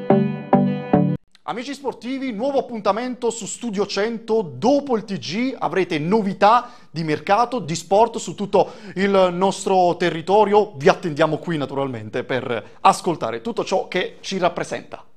Amici sportivi, nuovo appuntamento su Studio 100. Dopo il TG avrete novità di mercato, di sport su tutto il nostro territorio. Vi attendiamo qui naturalmente per ascoltare tutto ciò che ci rappresenta.